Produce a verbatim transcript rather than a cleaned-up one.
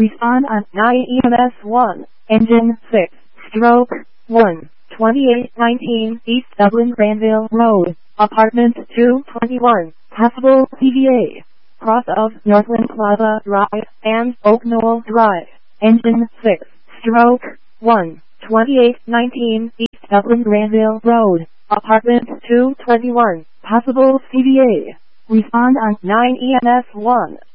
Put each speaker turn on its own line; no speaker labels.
Respond on nine E M S one, engine six, stroke one, twenty-eight nineteen East Dublin Granville Road, apartment two twenty-one, possible C V A. Cross of Northland Plaza Drive and Oak Knoll Drive, engine six, stroke one, twenty-eight nineteen East Dublin Granville Road, apartment two twenty-one, possible C V A. Respond on nine E M S one.